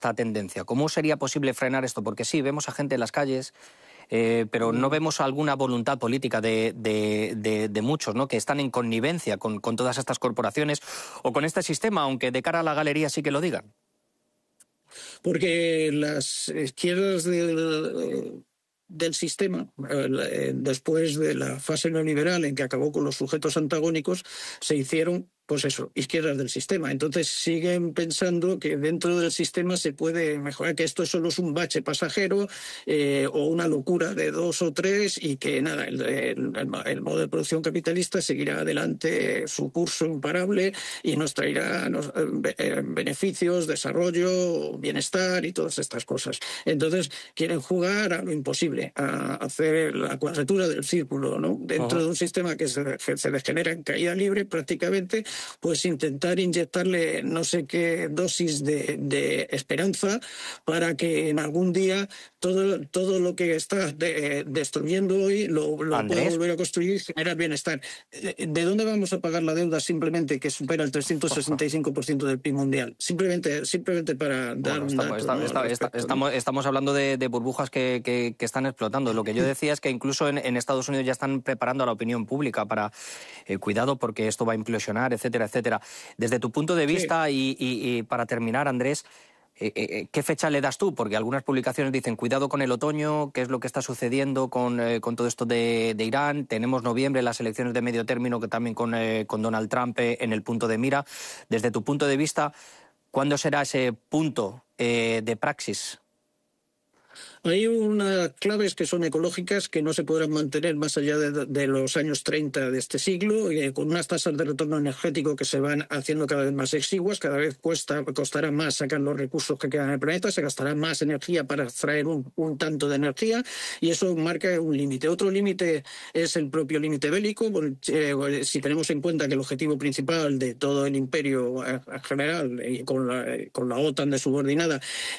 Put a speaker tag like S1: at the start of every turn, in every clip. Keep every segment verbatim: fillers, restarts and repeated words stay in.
S1: esta tendencia? ¿Cómo sería posible frenar esto? Porque sí, vemos a gente en las calles, eh, pero no vemos alguna voluntad política de, de, de, de muchos, ¿no?, que están en connivencia con, con todas estas corporaciones o con este sistema, aunque de cara a la galería sí que lo digan.
S2: Porque las izquierdas del, del sistema, eh, después de la fase neoliberal en que acabó con los sujetos antagónicos, se hicieron, pues eso, izquierdas del sistema. Entonces siguen pensando que dentro del sistema se puede mejorar, que esto solo es un bache pasajero eh, o una locura de dos o tres y que nada, el, el, el modo de producción capitalista seguirá adelante su curso imparable y nos traerá nos, eh, beneficios, desarrollo, bienestar y todas estas cosas. Entonces quieren jugar a lo imposible, a hacer la cuadratura del círculo, ¿no? Dentro uh-huh. de un sistema que se, que se degenera en caída libre prácticamente, pues intentar inyectarle no sé qué dosis de, de esperanza para que en algún día todo, todo lo que está de, destruyendo hoy lo, lo pueda volver a construir y generar bienestar. ¿De, ¿De dónde vamos a pagar la deuda simplemente que supera el trescientos sesenta y cinco por ciento del P I B mundial? Simplemente, simplemente para dar bueno, un dato.
S1: Estamos,
S2: ¿no?
S1: está, respecto, está, estamos, ¿no? estamos hablando de, de burbujas que, que, que están explotando. Lo que yo decía es que incluso en, en Estados Unidos ya están preparando a la opinión pública para eh, cuidado porque esto va a implosionar, etcétera, etcétera. Desde tu punto de vista, sí. y, y, y para terminar, Andrés, eh, eh, ¿qué fecha le das tú? Porque algunas publicaciones dicen cuidado con el otoño, qué es lo que está sucediendo con, eh, con todo esto de, de Irán. Tenemos noviembre, las elecciones de medio término, que también con, eh, con Donald Trump eh, en el punto de mira. Desde tu punto de vista, ¿cuándo será ese punto eh, de praxis?
S2: Hay unas claves que son ecológicas que no se podrán mantener más allá de, de los años treinta de este siglo, eh, con unas tasas de retorno energético que se van haciendo cada vez más exiguas, cada vez cuesta, costará más sacar los recursos que quedan en el planeta, se gastará más energía para extraer un, un tanto de energía y eso marca un límite. Otro límite es el propio límite bélico, eh, si tenemos en cuenta que el objetivo principal de todo el imperio en general, y con la, con la OTAN de subordinada,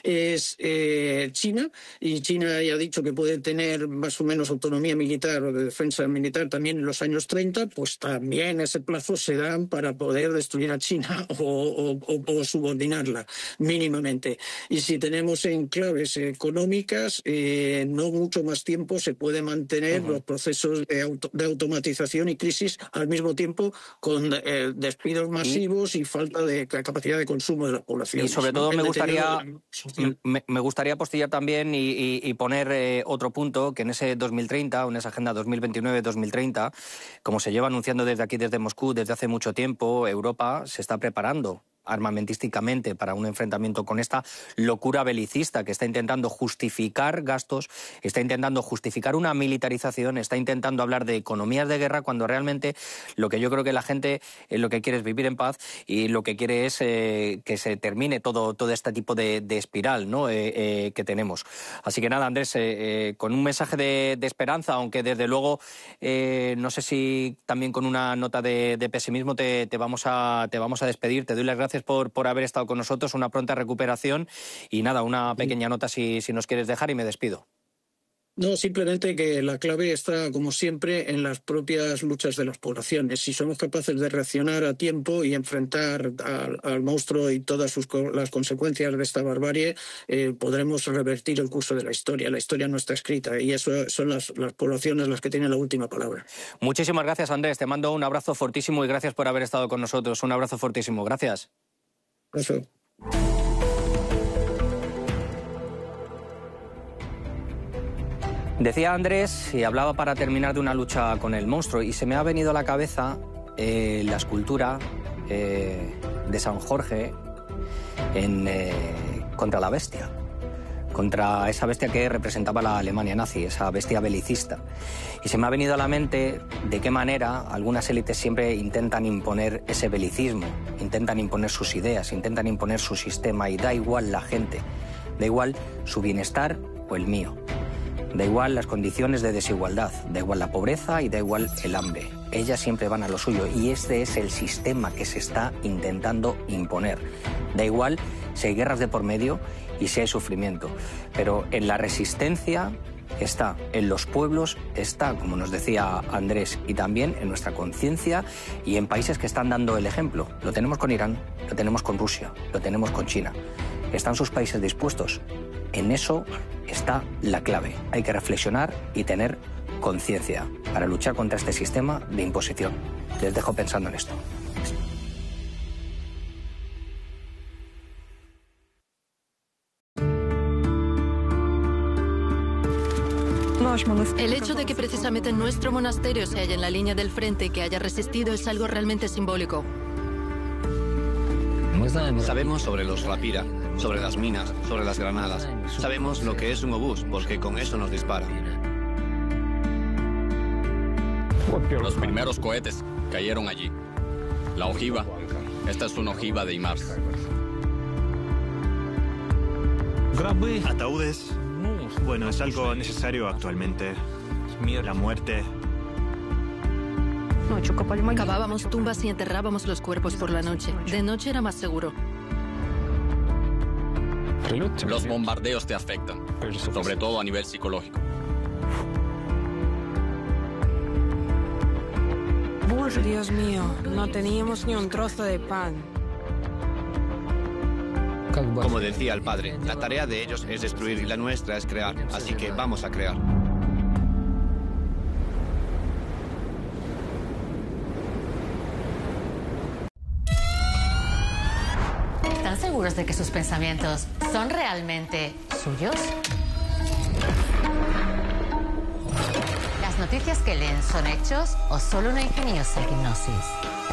S2: es eh, China, y China ya ha dicho que puede tener más o menos autonomía militar o de defensa militar también en los años treinta, pues también ese plazo se da para poder destruir a China o, o, o, o subordinarla mínimamente. Y si tenemos enclaves económicas, eh, no mucho más tiempo se puede mantener uh-huh. los procesos de, auto, de automatización y crisis al mismo tiempo con eh, despidos masivos y, y falta de capacidad de consumo de la población.
S1: Y sobre todo me gustaría, me, me gustaría postillar también y Y, y poner eh, otro punto, que en ese dos mil treinta, o en esa agenda dos mil veintinueve dos mil treinta, como se lleva anunciando desde aquí, desde Moscú, desde hace mucho tiempo, Europa se está preparando armamentísticamente para un enfrentamiento con esta locura belicista que está intentando justificar gastos, está intentando justificar una militarización, está intentando hablar de economías de guerra cuando realmente lo que yo creo que la gente eh, lo que quiere es vivir en paz y lo que quiere es eh, que se termine todo, todo este tipo de, de espiral, ¿no? eh, eh, que tenemos. Así que nada, Andrés, eh, eh, con un mensaje de, de esperanza, aunque desde luego eh, no sé si también con una nota de, de pesimismo te, te, vamos a, te vamos a despedir. Te doy las gracias Por, por haber estado con nosotros, una pronta recuperación y nada, una pequeña nota si, si nos quieres dejar y me despido.
S2: No, simplemente que la clave está, como siempre, en las propias luchas de las poblaciones. Si somos capaces de reaccionar a tiempo y enfrentar al, al monstruo y todas sus, las consecuencias de esta barbarie, eh, podremos revertir el curso de la historia. La historia no está escrita y eso son las, las poblaciones las que tienen la última palabra.
S1: Muchísimas gracias, Andrés. Te mando un abrazo fortísimo y gracias por haber estado con nosotros. Un abrazo fortísimo. Gracias.
S2: Eso.
S1: Decía Andrés, y hablaba para terminar de una lucha con el monstruo, y se me ha venido a la cabeza eh, la escultura eh, de San Jorge en, eh, contra la bestia, contra esa bestia que representaba la Alemania nazi, esa bestia belicista. Y se me ha venido a la mente de qué manera algunas élites siempre intentan imponer ese belicismo, intentan imponer sus ideas, intentan imponer su sistema, y da igual la gente, da igual su bienestar o el mío. Da igual las condiciones de desigualdad, da igual la pobreza y da igual el hambre. Ellas siempre van a lo suyo y este es el sistema que se está intentando imponer. Da igual si hay guerras de por medio y si hay sufrimiento, pero en la resistencia está, en los pueblos está, como nos decía Andrés, y también en nuestra conciencia y en países que están dando el ejemplo. Lo tenemos con Irán, lo tenemos con Rusia, lo tenemos con China. ¿Están sus países dispuestos? En eso está la clave. Hay que reflexionar y tener conciencia para luchar contra este sistema de imposición. Les dejo pensando en esto.
S3: El hecho de que precisamente nuestro monasterio se halla en la línea del frente y que haya resistido es algo realmente simbólico.
S4: Sabemos sobre los rapira, sobre las minas, sobre las granadas. Sabemos lo que es un obús, porque con eso nos disparan.
S5: Los primeros cohetes cayeron allí. La ojiva. Esta es una ojiva de Imars.
S6: Ataúdes. Bueno, es algo necesario actualmente. La muerte.
S3: Cavábamos tumbas y enterrábamos los cuerpos por la noche. De noche era más seguro.
S5: Los bombardeos te afectan, sobre todo a nivel psicológico.
S7: Dios mío, no teníamos ni un trozo de pan.
S4: Como decía el padre, la tarea de ellos es destruir y la nuestra es crear, así que vamos a crear.
S8: ¿Están seguros de que sus pensamientos son realmente suyos? ¿Las noticias que leen son hechos o solo una ingeniosa hipnosis?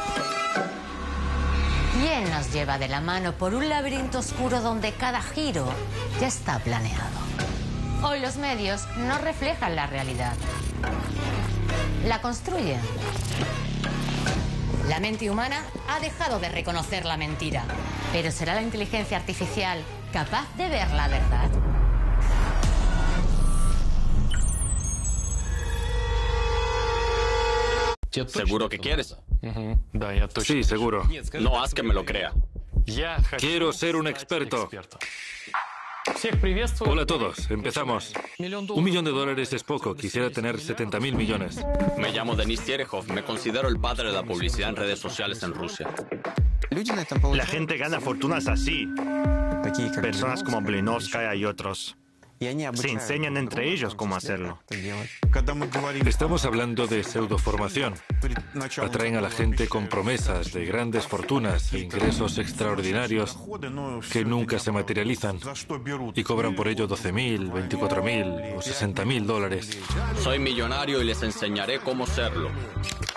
S8: ¿Quién nos lleva de la mano por un laberinto oscuro donde cada giro ya está planeado? Hoy los medios no reflejan la realidad. La construyen. La mente humana ha dejado de reconocer la mentira. Pero ¿será la inteligencia artificial capaz de ver la verdad?
S5: ¿Seguro que quieres?
S9: Sí, seguro.
S5: No haz que me lo crea.
S9: Quiero ser un experto. Hola a todos, empezamos. Un millón de dólares es poco, quisiera tener setenta mil millones.
S5: Me llamo Denis Terehov, me considero el padre de la publicidad en redes sociales en Rusia.
S6: La gente gana fortunas así. Personas como Blinovskaya y otros. Se enseñan entre ellos cómo hacerlo.
S9: Estamos hablando de pseudoformación. Atraen a la gente con promesas de grandes fortunas e ingresos extraordinarios que nunca se materializan y cobran por ello doce mil, veinticuatro mil o sesenta mil dólares.
S5: Soy millonario y les enseñaré cómo serlo.